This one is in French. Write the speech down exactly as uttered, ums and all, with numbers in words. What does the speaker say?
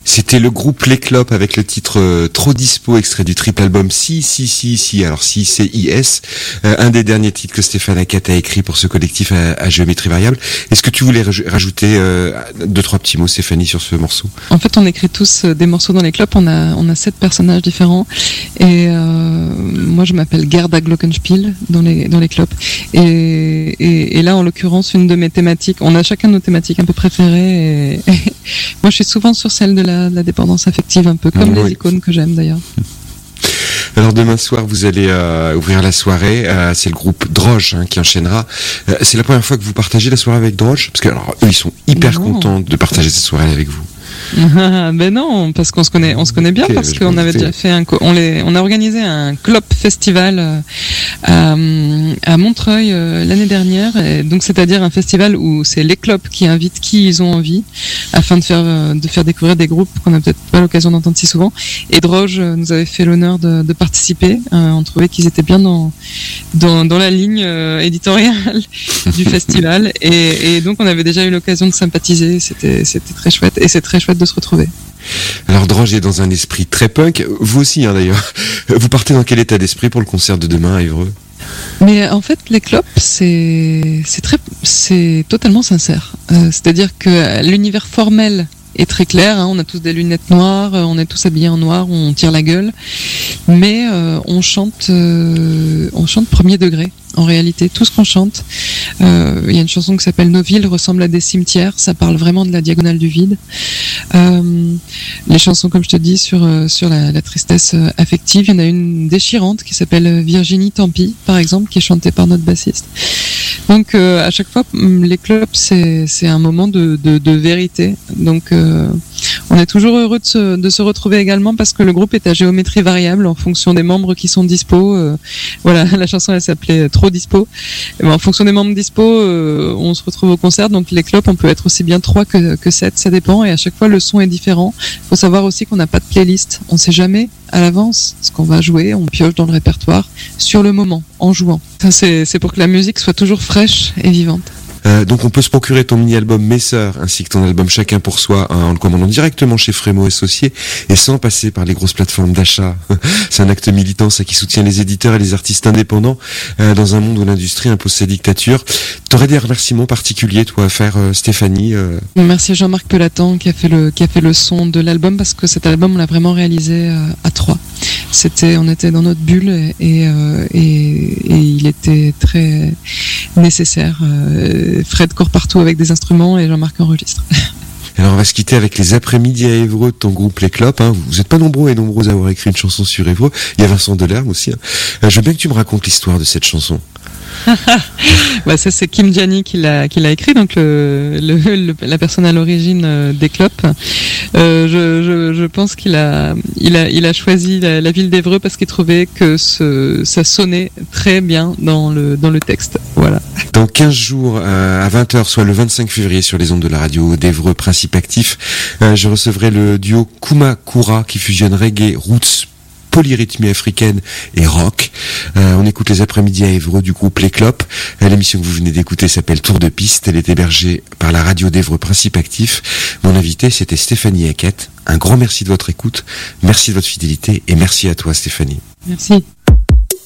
C'était le groupe Les Clopes avec le titre euh, Trop Dispo, extrait du triple album Si, Si, Si, Si, alors Si, C I S, euh, un des derniers titres que Stéphane Hackett a écrit pour ce collectif à, à géométrie variable. Est-ce que tu voulais raj- rajouter euh, deux, trois petits mots, Stéphanie, sur ce morceau? En fait, on écrit tous des morceaux dans Les Clopes, on a, on a sept personnages différents, et euh, moi je m'appelle Gerda Glockenspiel dans les, dans les Clopes, et, et, et là en l'occurrence, une de mes thématiques, on a chacun nos thématiques un peu préférées, et, et moi je suis souvent sur celle de la, de la dépendance affective, un peu comme oui. les icônes que j'aime d'ailleurs. Alors demain soir, vous allez euh, ouvrir la soirée. Euh, c'est le groupe Droge hein, qui enchaînera. Euh, c'est la première fois que vous partagez la soirée avec Droge, parce que alors eux, ils sont hyper non. contents de partager cette soirée avec vous. Ah, ben non, parce qu'on se connaît, on se connaît bien, okay, parce qu'on avait déjà fait un, on les, on a organisé un Clop festival euh, à, à Montreuil euh, l'année dernière, et donc c'est-à-dire un festival où c'est les Clopes qui invitent qui ils ont envie, afin de faire, euh, de faire découvrir des groupes qu'on n'a peut-être pas l'occasion d'entendre si souvent. Et Droge euh, nous avait fait l'honneur de, de participer. Euh, on trouvait qu'ils étaient bien dans, dans, dans la ligne euh, éditoriale du festival, et, et donc on avait déjà eu l'occasion de sympathiser. C'était, c'était très chouette, et c'est très chouette de se retrouver. Alors Droge est dans un esprit très punk, vous aussi hein, d'ailleurs. Vous partez dans quel état d'esprit pour le concert de demain à Évreux? Mais en fait, les Clopes, c'est c'est très c'est totalement sincère. Euh, c'est-à-dire que l'univers formel est très clair, hein, on a tous des lunettes noires, on est tous habillés en noir, on tire la gueule, mais euh, on chante euh, on chante premier degré. En réalité, tout ce qu'on chante, euh, il y a une chanson qui s'appelle Nos villes ressemblent à des cimetières, ça parle vraiment de la diagonale du vide. Euh, les chansons, comme je te dis, sur euh, sur la, la tristesse euh, affective, il y en a une déchirante qui s'appelle Virginie Tant pis, par exemple, qui est chantée par notre bassiste. Donc euh, à chaque fois, les Clopes, c'est c'est un moment de de, de vérité. Donc euh, on est toujours heureux de se de se retrouver également, parce que le groupe est à géométrie variable en fonction des membres qui sont dispo. Euh, voilà, la chanson elle s'appelait Trop Dispo. Et ben, en fonction des membres dispo, euh, on se retrouve au concert. Donc les Clopes, on peut être aussi bien trois que que sept, ça dépend. Et à chaque fois, le son est différent. Il faut savoir aussi qu'on n'a pas de playlist. On sait jamais à l'avance ce qu'on va jouer. On pioche dans le répertoire sur le moment, en jouant. Enfin, c'est c'est pour que la musique soit toujours fraîche et vivante. Euh, donc on peut se procurer ton mini-album Mes Sœurs ainsi que ton album Chacun pour Soi hein, en le commandant directement chez Frémo Associés et sans passer par les grosses plateformes d'achat. C'est un acte militant ça qui soutient les éditeurs et les artistes indépendants euh, dans un monde où l'industrie impose sa dictature. T'aurais des remerciements particuliers toi à faire euh, Stéphanie euh... Merci à Jean-Marc Pelatan qui a fait le qui a fait le son de l'album, parce que cet album on l'a vraiment réalisé euh, à trois. C'était, on était dans notre bulle et, et, euh, et, et il était très nécessaire. Euh, Fred court partout avec des instruments et Jean-Marc enregistre. Alors on va se quitter avec les après-midi à Évreux de ton groupe Les Clopes. Hein. Vous n'êtes pas nombreux et nombreuses à avoir écrit une chanson sur Évreux. Il y a Vincent Delerme aussi. Hein. Euh, je veux bien que tu me racontes l'histoire de cette chanson. bah ça c'est Kim Jani qui l'a qui l'a écrit, donc le, le, le la personne à l'origine euh, des Clopes. Euh, je, je je pense qu'il a il a il a choisi la, la ville d'Évreux parce qu'il trouvait que ce ça sonnait très bien dans le dans le texte. Voilà. Dans quinze jours euh, à vingt heures, soit le vingt-cinq février sur les ondes de la radio d'Évreux, Principe Actif, euh, je recevrai le duo Kuma Kura qui fusionne reggae, roots, polyrythmie africaine et rock. Euh, on écoute les après-midi à Évreux du groupe Les Clopes. Euh, l'émission que vous venez d'écouter s'appelle Tour de piste. Elle est hébergée par la radio d'Évreux Principe Actif. Mon invité, c'était Stéphanie Hackett. Un grand merci de votre écoute, merci de votre fidélité et merci à toi Stéphanie. Merci.